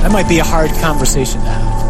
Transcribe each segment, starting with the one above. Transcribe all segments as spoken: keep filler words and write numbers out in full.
That might be a hard conversation to have.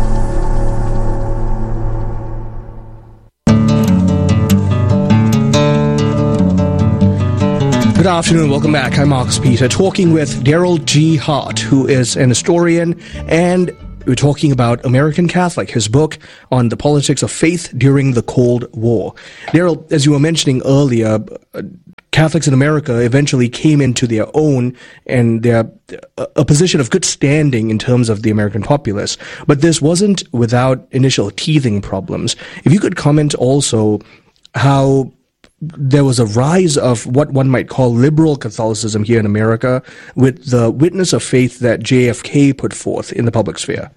Good afternoon, welcome back. I'm Marcus Peter, talking with Daryl G. Hart, who is an historian, and we're talking about American Catholic, his book on the politics of faith during the Cold War. Daryl, as you were mentioning earlier, Catholics in America eventually came into their own and their a position of good standing in terms of the American populace. But this wasn't without initial teething problems. If you could comment also how there was a rise of what one might call liberal Catholicism here in America with the witness of faith that J F K put forth in the public sphere.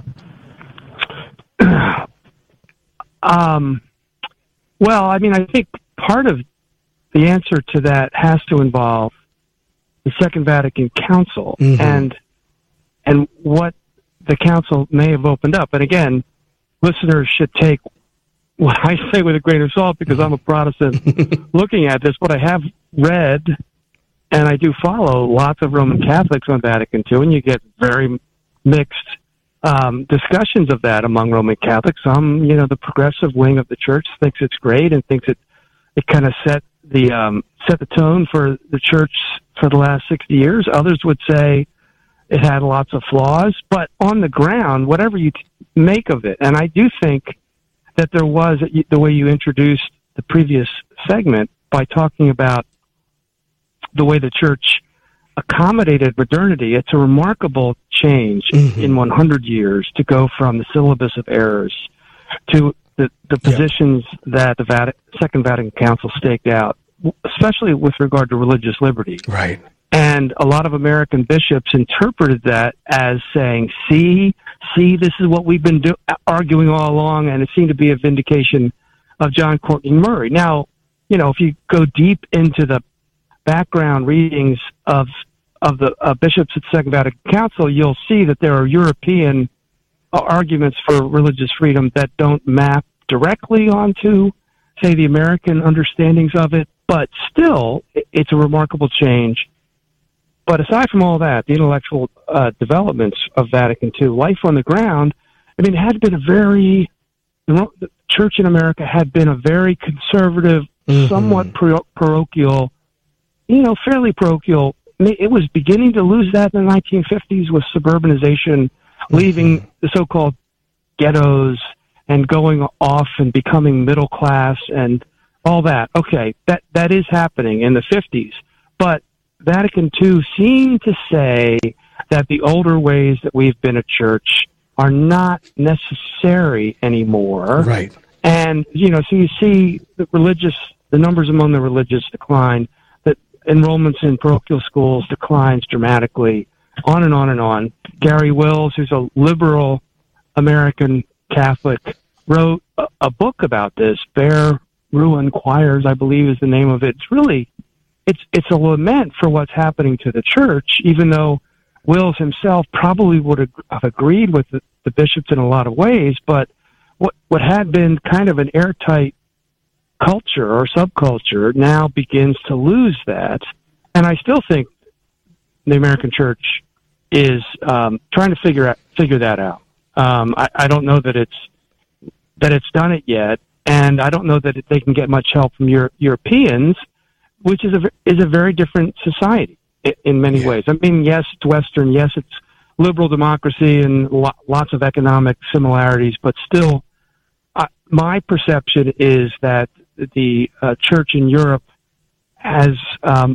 Um, well, I mean, I think part of the answer to that has to involve the Second Vatican Council mm-hmm. and and what the council may have opened up. And again, listeners should take what I say with a grain of salt because I'm a Protestant looking at this, but I have read and I do follow lots of Roman Catholics on Vatican two, and you get very mixed um, discussions of that among Roman Catholics. Some, you know, the progressive wing of the church thinks it's great and thinks it it kind of set the um, set the tone for the church for the last sixty years. Others would say it had lots of flaws, but on the ground, whatever you make of it, and I do think that there was, the way you introduced the previous segment by talking about the way the church accommodated modernity, it's a remarkable change mm-hmm. in one hundred years to go from the syllabus of errors to the, the positions yeah. that the Vatican, Second Vatican Council staked out, especially with regard to religious liberty. Right. And a lot of American bishops interpreted that as saying, see, see, this is what we've been do- arguing all along, and it seemed to be a vindication of John Courtney Murray. Now, you know, if you go deep into the background readings of of the uh, bishops at the Second Vatican Council, you'll see that there are European uh, arguments for religious freedom that don't map directly onto, say, the American understandings of it, but still, it's a remarkable change. But aside from all that, the intellectual uh, developments of Vatican two, life on the ground, I mean, it had been a very, the church in America had been a very conservative, mm-hmm. somewhat pro- parochial, you know, fairly parochial. It was beginning to lose that in the nineteen fifties with suburbanization, mm-hmm. leaving the so-called ghettos and going off and becoming middle class and all that. Okay, that that is happening in the fifties. But Vatican two seemed to say that the older ways that we've been a church are not necessary anymore. Right. And, you know, so you see the religious, the numbers among the religious decline, that enrollments in parochial schools declines dramatically, on and on and on. Gary Wills, who's a liberal American Catholic, wrote a, a book about this, Bare Ruin Choirs, I believe is the name of it. It's really... It's it's a lament for what's happening to the church, even though Wills himself probably would have agreed with the, the bishops in a lot of ways. But what what had been kind of an airtight culture or subculture now begins to lose that. And I still think the American church is um, trying to figure out figure that out. Um, I, I don't know that it's that it's done it yet, and I don't know that it, they can get much help from Euro- Europeans. Which is a is a very different society in, in many yeah. ways. I mean, yes, it's Western, yes, it's liberal democracy and lo- lots of economic similarities, but still, uh, my perception is that the uh, church in Europe has um,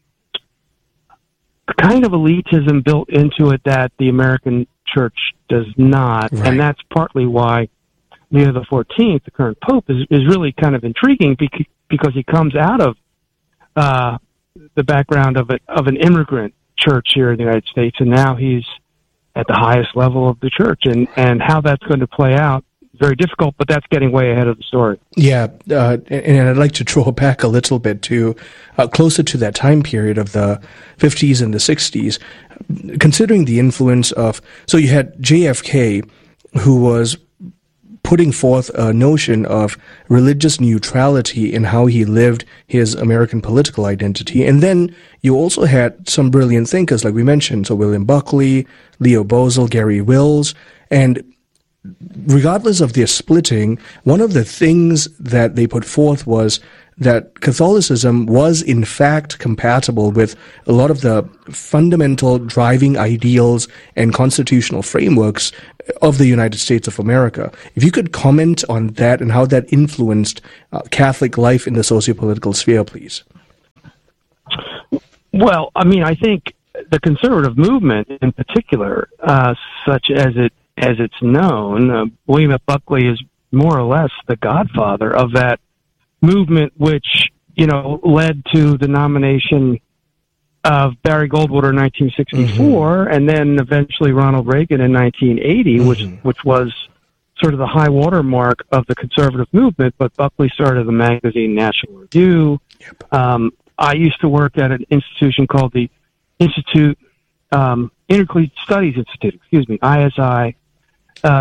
a kind of elitism built into it that the American church does not, right. and that's partly why Leo the fourteenth, the current pope, is, is really kind of intriguing because, because he comes out of Uh, the background of it of an immigrant church here in the United States, and now he's at the highest level of the church, and, and how that's going to play out, very difficult, but that's getting way ahead of the story. Yeah, uh, and I'd like to draw back a little bit to uh, closer to that time period of the fifties and the sixties, considering the influence of, so you had J F K, who was putting forth a notion of religious neutrality in how he lived his American political identity. And then you also had some brilliant thinkers, like we mentioned, so William Buckley, Leo Bozell, Gary Wills, and regardless of their splitting, one of the things that they put forth was that Catholicism was in fact compatible with a lot of the fundamental driving ideals and constitutional frameworks of the United States of America. If you could comment on that and how that influenced uh, Catholic life in the socio-political sphere, please. Well, I mean, I think the conservative movement in particular, uh, such as it as it's known, uh, William F. Buckley is more or less the godfather of that movement, which, you know, led to the nomination of Barry Goldwater in nineteen sixty-four, mm-hmm. and then eventually Ronald Reagan in nineteen eighty, mm-hmm. which which was sort of the high water mark of the conservative movement. But Buckley started the magazine National Review. Yep. Um, I used to work at an institution called the Institute, um, Intercollegiate Studies Institute, excuse me, I S I, uh,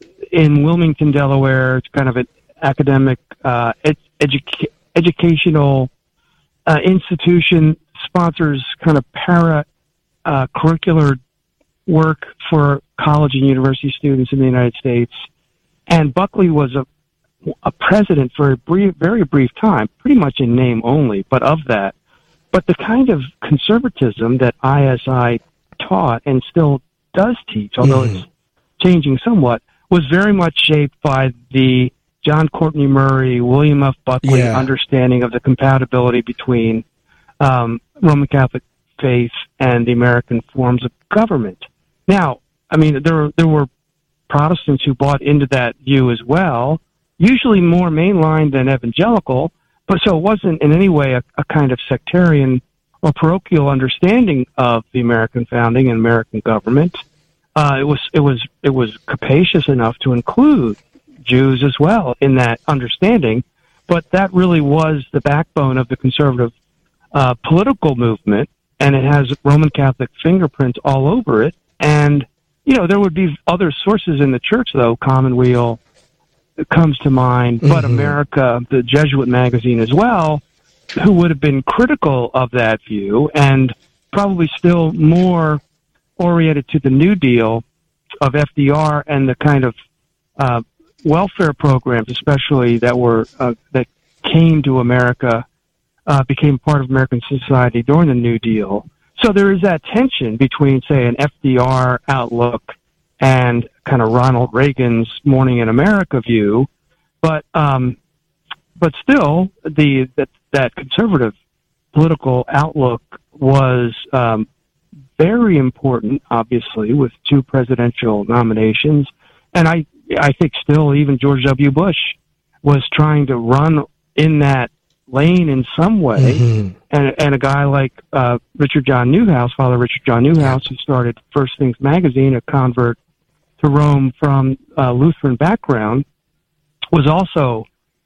in Wilmington, Delaware. It's kind of an academic, uh, ed- edu- educational uh, institution, sponsors kind of para uh, curricular work for college and university students in the United States. And Buckley was a, a president for a brief, very brief time, pretty much in name only, but of that. But the kind of conservatism that I S I taught and still does teach, although mm. it's changing somewhat, was very much shaped by the John Courtney Murray, William F. Buckley yeah. understanding of the compatibility between um, Roman Catholic faith and the American forms of government. Now, I mean, there there were Protestants who bought into that view as well, usually more mainline than evangelical, but so it wasn't in any way a, a kind of sectarian or parochial understanding of the American founding and American government. Uh, it was it was it was capacious enough to include Jews as well in that understanding, but that really was the backbone of the conservative uh, political movement, and it has Roman Catholic fingerprints all over it. And, you know, there would be other sources in the church, though. Commonweal comes to mind, mm-hmm. but America, the Jesuit magazine as well, who would have been critical of that view and probably still more oriented to the New Deal of F D R and the kind of uh, welfare programs, especially that were uh, that came to America, uh, became part of American society during the New Deal. So there is that tension between, say, an F D R outlook and kind of Ronald Reagan's Morning in America view, but um, but still, the that, that conservative political outlook was um, very important, obviously, with two presidential nominations, and I I think still even George W. Bush was trying to run in that lane in some way, mm-hmm. and and a guy like uh, Richard John Newhouse, Father Richard John Newhouse, who started First Things magazine, a convert to Rome from uh, Lutheran background, was also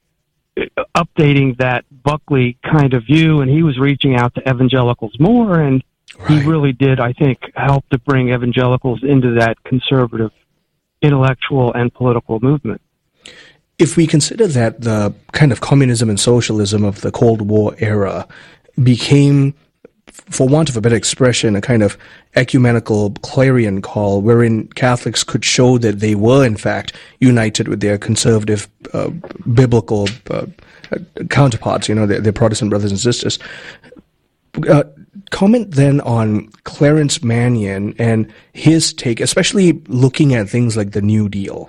updating that Buckley kind of view, and he was reaching out to evangelicals more, and right. he really did, I think, help to bring evangelicals into that conservative intellectual and political movement. If we consider that the kind of communism and socialism of the Cold War era became, for want of a better expression, a kind of ecumenical clarion call wherein Catholics could show that they were, in fact, united with their conservative uh, biblical uh, counterparts, you know, their, their Protestant brothers and sisters. Uh, comment then on Clarence Mannion and his take, especially looking at things like the New Deal.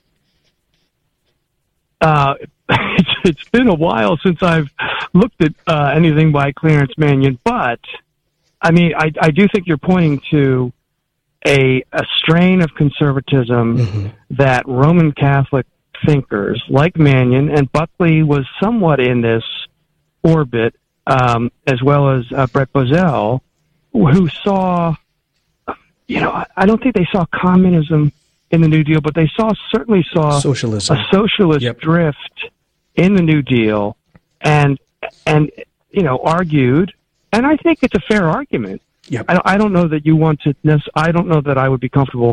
Uh, it's, it's been a while since I've looked at uh, anything by Clarence Mannion, but I mean, I, I do think you're pointing to a, a strain of conservatism mm-hmm. that Roman Catholic thinkers like Mannion, and Buckley was somewhat in this orbit, um, as well as uh, Brett Bozell, who saw, you know, I, I don't think they saw communism in the New Deal, but they saw certainly saw socialism. a socialist yep. drift in the New Deal, and and you know argued, and I think it's a fair argument. Yep. I, I don't know that you want to. I don't know that I would be comfortable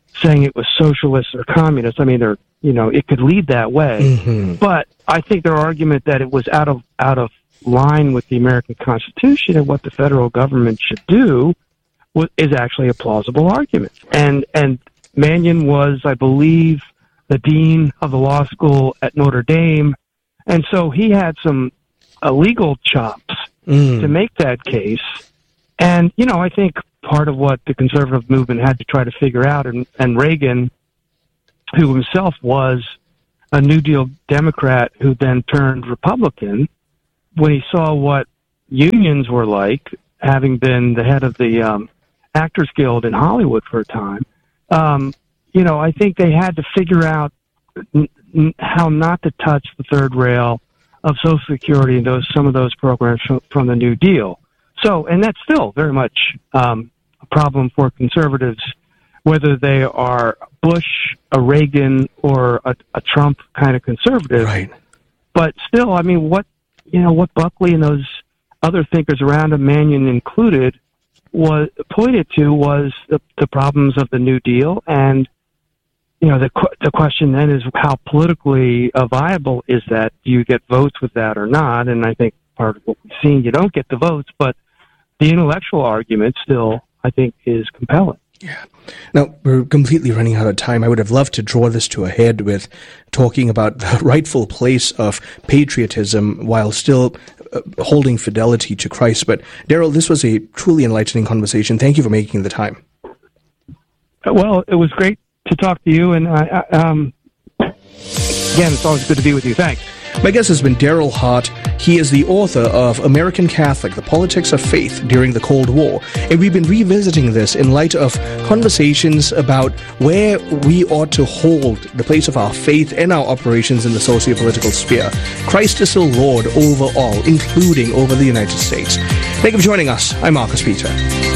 saying it was socialist or communist. I mean, they're, you know, it could lead that way. Mm-hmm. But I think their argument that it was out of out of line with the American Constitution and what the federal government should do was, is actually a plausible argument. And and Mannion was, I believe, the dean of the law school at Notre Dame, and so he had some uh, legal chops mm. to make that case. And, you know, I think part of what the conservative movement had to try to figure out, and, and Reagan, who himself was a New Deal Democrat who then turned Republican, when he saw what unions were like, having been the head of the um, Actors Guild in Hollywood for a time, um, you know, I think they had to figure out n- n- how not to touch the third rail of Social Security and those some of those programs from, from the New Deal. So, and that's still very much um, a problem for conservatives, whether they are Bush, a Reagan, or a, a Trump kind of conservative. Right. But still, I mean, what you know, what Buckley and those other thinkers around him, Mannion included, was pointed to was the, the problems of the New Deal, and you know, the the question then is how politically uh, viable is that? Do you get votes with that or not? And I think part of what we've seen, you don't get the votes, but the intellectual argument still, I think, is compelling. Yeah. Now, we're completely running out of time. I would have loved to draw this to a head with talking about the rightful place of patriotism while still uh, holding fidelity to Christ. But, Daryl, this was a truly enlightening conversation. Thank you for making the time. Well, it was great to talk to you. And, I, I, um, again, it's always good to be with you. Thanks. My guest has been Daryl Hart. He is the author of American Catholic, The Politics of Faith During the Cold War. And we've been revisiting this in light of conversations about where we ought to hold the place of our faith and our operations in the socio-political sphere. Christ is still Lord over all, including over the United States. Thank you for joining us. I'm Marcus Peter.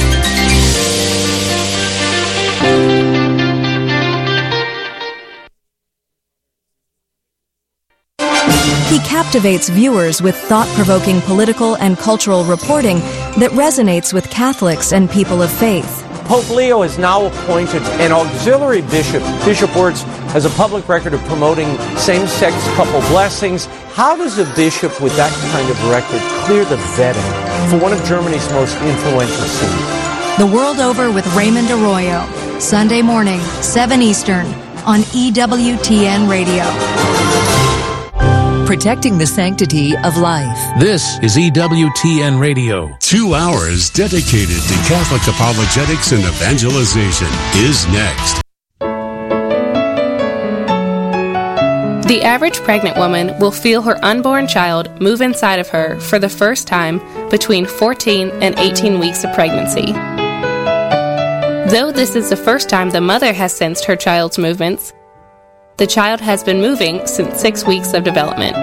He captivates viewers with thought-provoking political and cultural reporting that resonates with Catholics and people of faith. Pope Leo has now appointed an auxiliary bishop. Bishop works as a public record of promoting same-sex couple blessings. How does a bishop with that kind of record clear the vetting for one of Germany's most influential sees? The World Over with Raymond Arroyo, Sunday morning, seven Eastern, on E W T N Radio. Protecting the sanctity of life. This is E W T N Radio. Two hours dedicated to Catholic apologetics and evangelization is next. The average pregnant woman will feel her unborn child move inside of her for the first time between fourteen and eighteen weeks of pregnancy. Though this is the first time the mother has sensed her child's movements, the child has been moving since six weeks of development.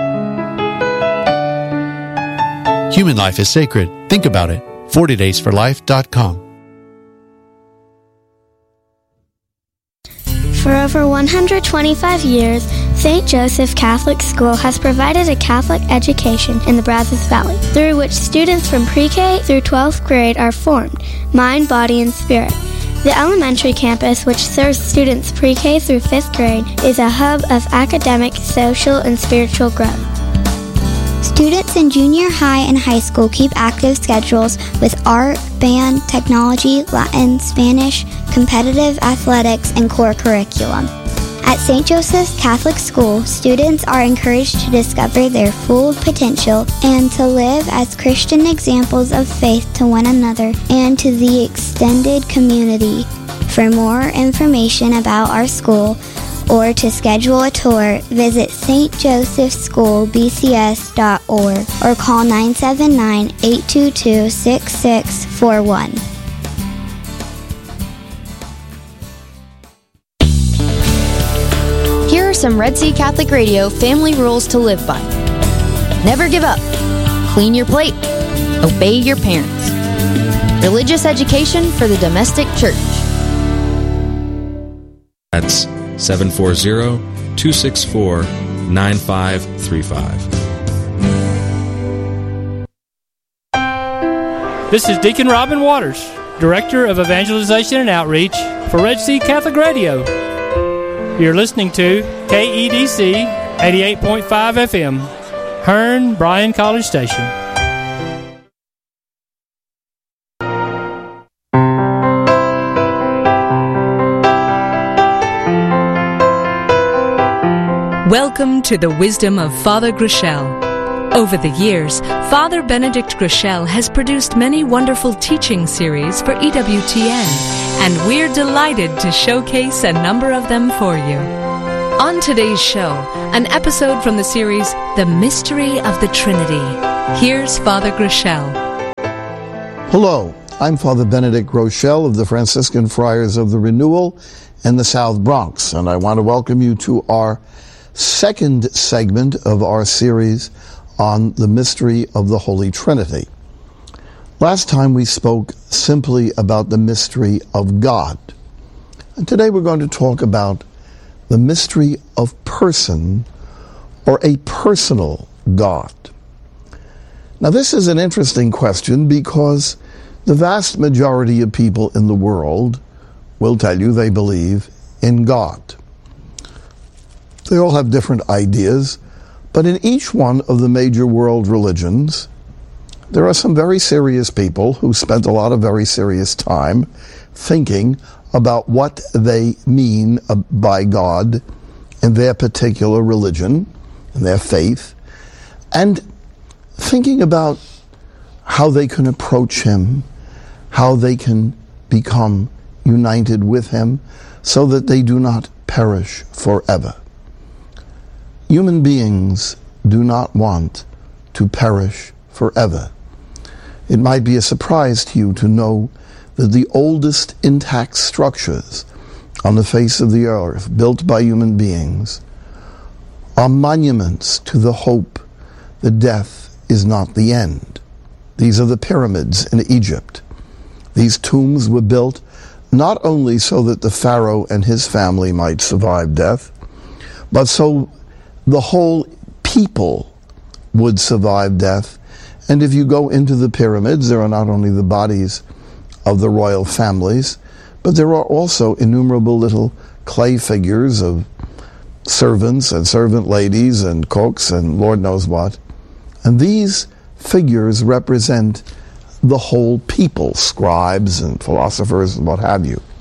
Human life is sacred. Think about it. forty days for life dot com. For over one hundred twenty-five years, Saint Joseph Catholic School has provided a Catholic education in the Brazos Valley, through which students from pre-K through twelfth grade are formed, mind, body, and spirit. The elementary campus, which serves students pre-K through fifth grade, is a hub of academic, social, and spiritual growth. Students in junior high and high school keep active schedules with art, band, technology, Latin, Spanish, competitive athletics, and core curriculum. At Saint Joseph's Catholic School, students are encouraged to discover their full potential and to live as Christian examples of faith to one another and to the extended community. For more information about our school or to schedule a tour, visit s t joseph school b c s dot org or call nine seven nine, eight two two, six six four one. Here are some Red Sea Catholic Radio family rules to live by. Never give up. Clean your plate. Obey your parents. Religious education for the domestic church. That's seven four zero, two six four, nine five three five. This is Deacon Robin Waters. Director of Evangelization and Outreach for Red Sea Catholic Radio. You're listening to K E D C eighty-eight point five F M, Hearne Bryan College Station. Welcome to the wisdom of Father Groeschel. Over the years, Father Benedict Groeschel has produced many wonderful teaching series for E W T N, and we're delighted to showcase a number of them for you. On today's show, an episode from the series The Mystery of the Trinity. Here's Father Groeschel. Hello, I'm Father Benedict Groeschel of the Franciscan Friars of the Renewal in the South Bronx, and I want to welcome you to our second segment of our series on the mystery of the Holy Trinity. Last time we spoke simply about the mystery of God. And today we're going to talk about the mystery of person, or a personal God. Now this is an interesting question because the vast majority of people in the world will tell you they believe in God. They all have different ideas, but in each one of the major world religions, there are some very serious people who spent a lot of very serious time thinking about what they mean by God in their particular religion, in their faith, and thinking about how they can approach Him, how they can become united with Him, so that they do not perish forever. Human beings do not want to perish forever. It might be a surprise to you to know that the oldest intact structures on the face of the earth, built by human beings, are monuments to the hope that death is not the end. These are the pyramids in Egypt. These tombs were built not only so that the Pharaoh and his family might survive death, but so the whole people would survive death. And if you go into the pyramids, there are not only the bodies of the royal families, but there are also innumerable little clay figures of servants and servant ladies and cooks and Lord knows what. And these figures represent the whole people, scribes and philosophers and what have you.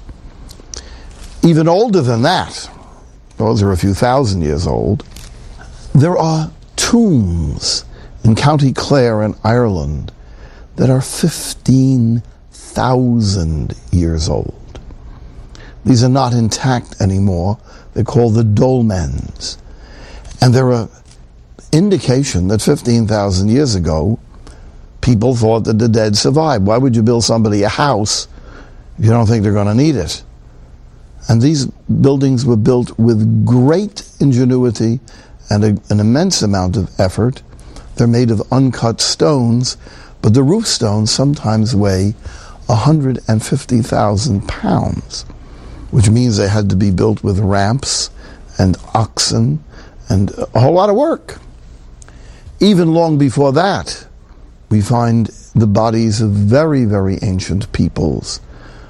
Even older than that, those are a few thousand years old, there are tombs in County Clare in Ireland that are fifteen thousand years old. These are not intact anymore. They're called the dolmens. And they're an indication that fifteen thousand years ago, people thought that the dead survived. Why would you build somebody a house if you don't think they're going to need it? And these buildings were built with great ingenuity and a, an immense amount of effort. They're made of uncut stones, but the roof stones sometimes weigh one hundred fifty thousand pounds, which means they had to be built with ramps and oxen and a whole lot of work. Even long before that, we find the bodies of very, very ancient peoples,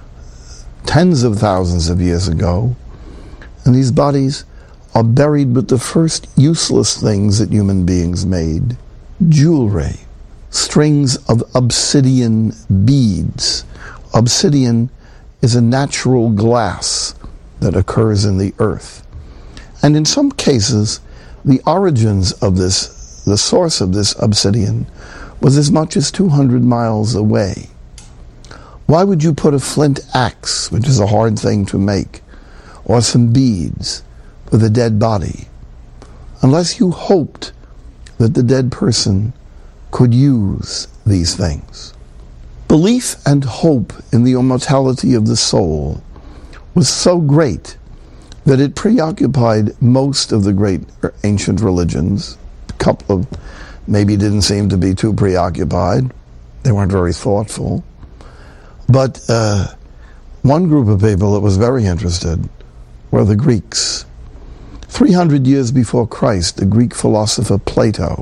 tens of thousands of years ago, and these bodies are buried with the first useless things that human beings made. Jewelry, strings of obsidian beads. Obsidian is a natural glass that occurs in the earth. And in some cases, the origins of this, the source of this obsidian, was as much as two hundred miles away. Why would you put a flint axe, which is a hard thing to make, or some beads with a dead body, unless you hoped that the dead person could use these things? Belief and hope in the immortality of the soul was so great that it preoccupied most of the great ancient religions. A couple of maybe didn't seem to be too preoccupied. They weren't very thoughtful. But uh, one group of people that was very interested were the Greeks. three hundred years before Christ, the Greek philosopher Plato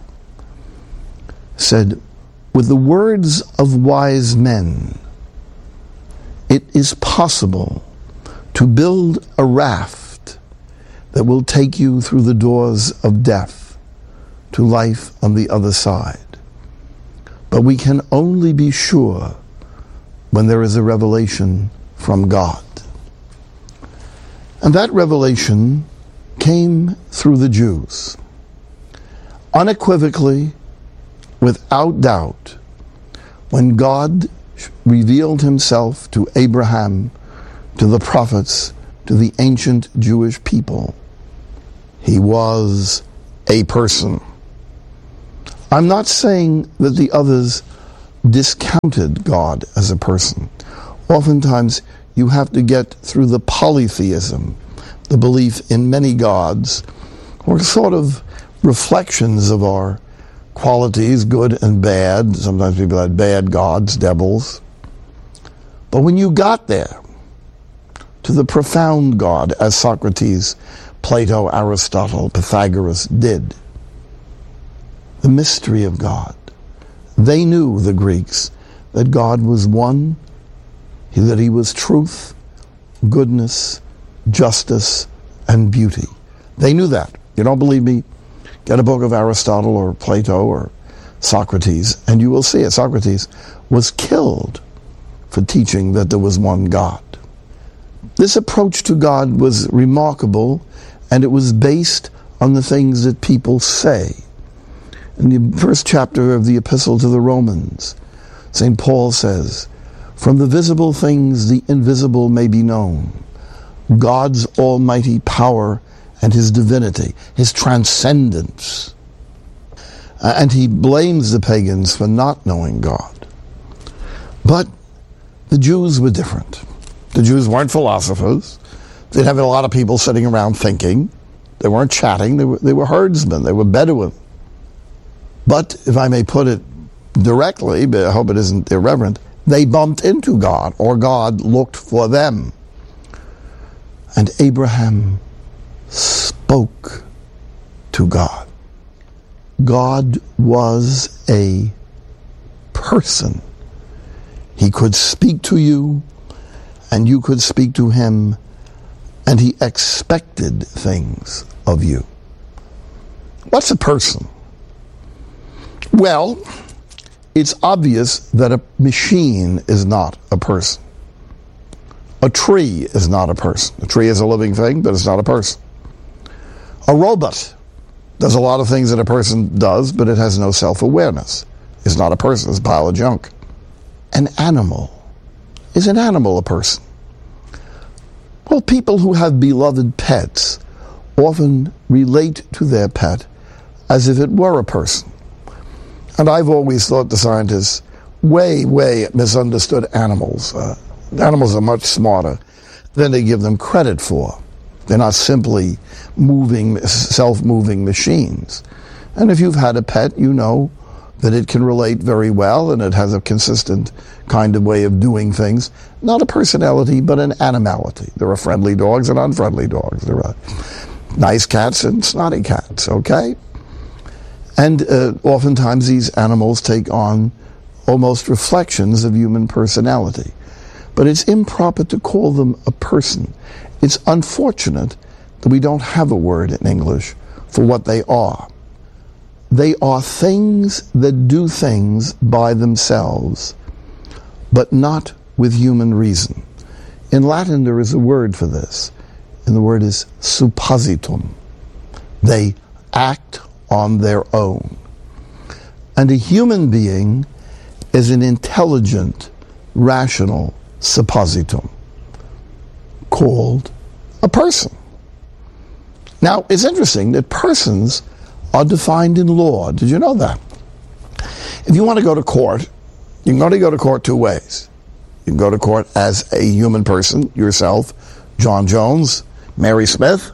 said, with the words of wise men, it is possible to build a raft that will take you through the doors of death to life on the other side. But we can only be sure when there is a revelation from God. And that revelation came through the Jews. Unequivocally, without doubt, when God revealed himself to Abraham, to the prophets, to the ancient Jewish people, he was a person. I'm not saying that the others discounted God as a person. Oftentimes, you have to get through the polytheism, the belief in many gods, or sort of reflections of our qualities, good and bad. Sometimes people had bad gods, devils. But when you got there, to the profound God, as Socrates, Plato, Aristotle, Pythagoras did, the mystery of God, they knew, the Greeks, that God was one, that he was truth, goodness, justice, and beauty. They knew that. You don't believe me? Get a book of Aristotle or Plato or Socrates, and you will see it. Socrates was killed for teaching that there was one God. This approach to God was remarkable, and it was based on the things that people say. In the first chapter of the Epistle to the Romans, Saint Paul says, "From the visible things the invisible may be known, God's almighty power and his divinity, his transcendence." Uh, and he blames the pagans for not knowing God. But the Jews were different. The Jews weren't philosophers. They didn't have a lot of people sitting around thinking. They weren't chatting. They were, they were herdsmen. They were Bedouin. But, if I may put it directly, but I hope it isn't irreverent, they bumped into God, or God looked for them. And Abraham spoke to God. God was a person. He could speak to you, and you could speak to him, and he expected things of you. What's a person? Well, it's obvious that a machine is not a person. A tree is not a person. A tree is a living thing, but it's not a person. A robot does a lot of things that a person does, but it has no self-awareness. It's not a person, it's a pile of junk. An animal. Is an animal a person? Well, people who have beloved pets often relate to their pet as if it were a person. And I've always thought the scientists way, way misunderstood animals. Uh, animals are much smarter than they give them credit for. They're not simply moving, self-moving machines. And if you've had a pet, you know that it can relate very well, and it has a consistent kind of way of doing things. Not a personality, but an animality. There are friendly dogs and unfriendly dogs. There are nice cats and snotty cats, okay? And uh, oftentimes these animals take on almost reflections of human personality. But it's improper to call them a person. It's unfortunate that we don't have a word in English for what they are. They are things that do things by themselves, but not with human reason. In Latin, there is a word for this, and the word is suppositum. They act on their own. And a human being is an intelligent, rational suppositum called a person. Now, it's interesting that persons are defined in law. Did you know that? If you want to go to court, you can only go to court two ways. You can go to court as a human person, yourself, John Jones, Mary Smith.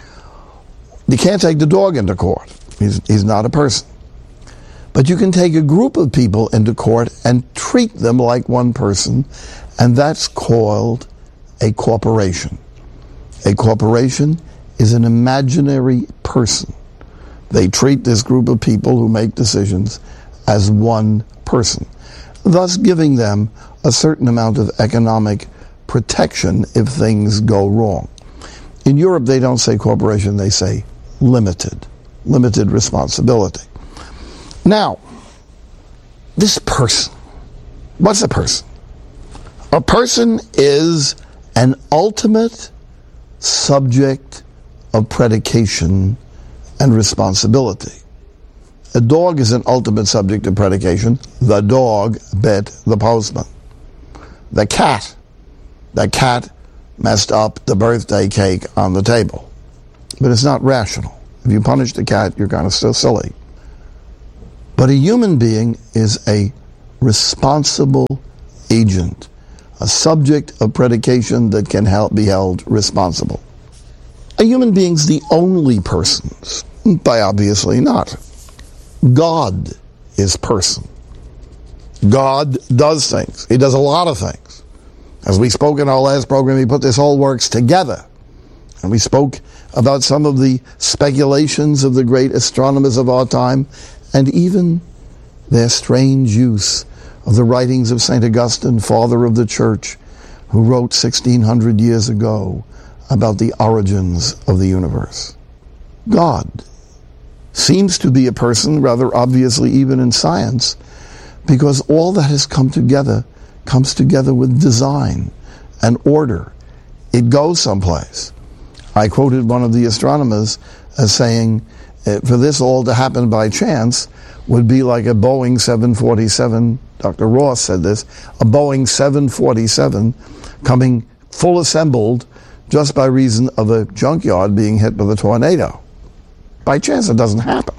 You can't take the dog into court. He's, he's not a person. But you can take a group of people into court and treat them like one person, and that's called a corporation. A corporation is an imaginary person. They treat this group of people who make decisions as one person, thus giving them a certain amount of economic protection if things go wrong. In Europe, they don't say corporation, they say limited, limited responsibility. Now, this person, what's a person? A person is an ultimate subject of predication and responsibility. A dog is an ultimate subject of predication. The dog bit the postman. The cat, the cat messed up the birthday cake on the table. But it's not rational. If you punish the cat, you're kind of still silly. But a human being is a responsible agent, a subject of predication that can help be held responsible. A human being's the only persons? By obviously not. God is person. God does things. He does a lot of things. As we spoke in our last program, he put this whole works together. And we spoke about some of the speculations of the great astronomers of our time, and even their strange use of the writings of Saint Augustine, father of the church, who wrote sixteen hundred years ago about the origins of the universe. God seems to be a person, rather obviously even in science, because all that has come together comes together with design and order. It goes someplace. I quoted one of the astronomers as saying, for this all to happen by chance would be like a Boeing seven forty-seven, Doctor Ross said this, a Boeing seven forty-seven coming full assembled just by reason of a junkyard being hit with a tornado. By chance, it doesn't happen.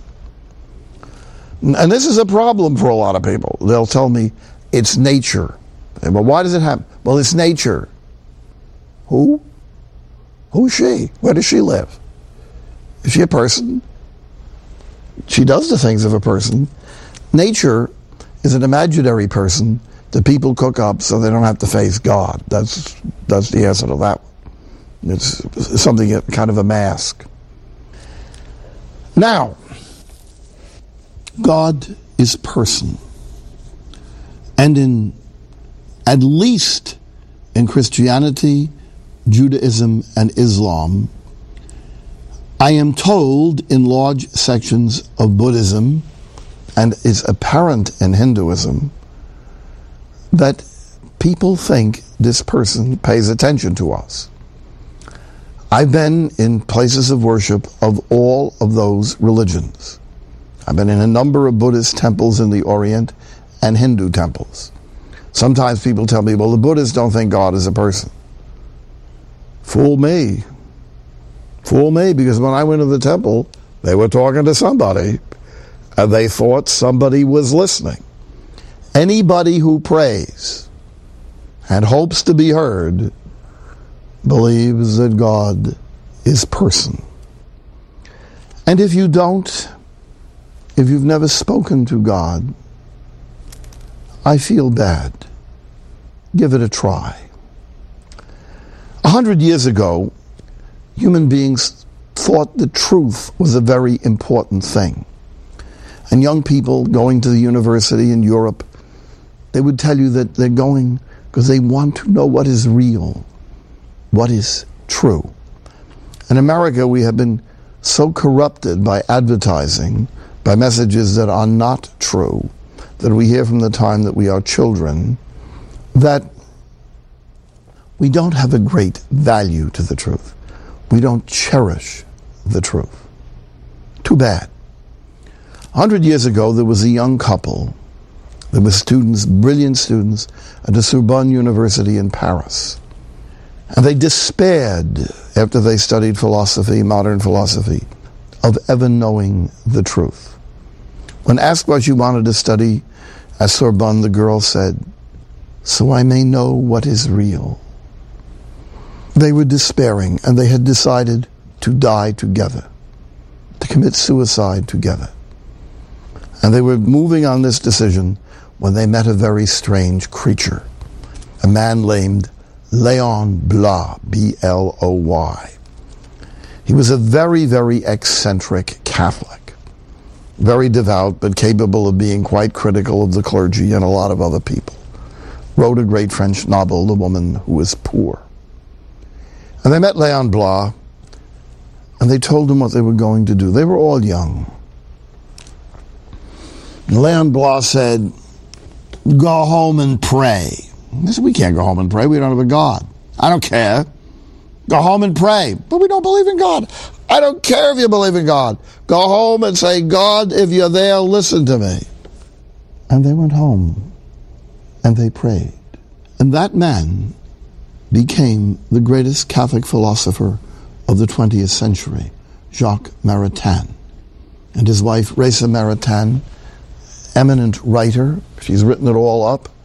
And this is a problem for a lot of people. They'll tell me, it's nature. Well, why does it happen? Well, it's nature. Who? Who's she? Where does she live? Is she a person? She does the things of a person. Nature is an imaginary person that people cook up so they don't have to face God. That's that's the answer to that one. It's something, kind of a mask. Now, God is person. And in, at least in Christianity, Judaism, and Islam, I am told in large sections of Buddhism, and is apparent in Hinduism, that people think this person pays attention to us. I've been in places of worship of all of those religions. I've been in a number of Buddhist temples in the Orient and Hindu temples. Sometimes people tell me, well, the Buddhists don't think God is a person. Fool me. Fool me, because when I went to the temple, they were talking to somebody, and they thought somebody was listening. Anybody who prays and hopes to be heard believes that God is person. And if you don't, if you've never spoken to God, I feel bad. Give it a try. A hundred years ago, human beings thought the truth was a very important thing. And young people going to the university in Europe, they would tell you that they're going because they want to know what is real, what is true. In America, we have been so corrupted by advertising, by messages that are not true, that we hear from the time that we are children, that we don't have a great value to the truth. We don't cherish the truth. Too bad. A hundred years ago, there was a young couple. There were students, brilliant students, at the Sorbonne University in Paris. And they despaired, after they studied philosophy, modern philosophy, of ever knowing the truth. When asked what she wanted to study at Sorbonne, the girl said, "So I may know what is real." They were despairing, and they had decided to die together, to commit suicide together. And they were moving on this decision when they met a very strange creature, a man named Léon Bloy, B L O Y. He was a very, very eccentric Catholic, very devout, but capable of being quite critical of the clergy and a lot of other people. wrote a great French novel, The Woman Who Was Poor. And they met Léon Bloy, and they told him what they were going to do. They were all young. And Léon Bloy said, go home and pray. They said, we can't go home and pray. We don't have a God. I don't care. Go home and pray. But we don't believe in God. I don't care if you believe in God. Go home and say, God, if you're there, listen to me. And they went home, and they prayed. And that man became the greatest Catholic philosopher of the twentieth century, Jacques Maritain. And his wife, Reza Maritain, eminent writer. She's written it all up.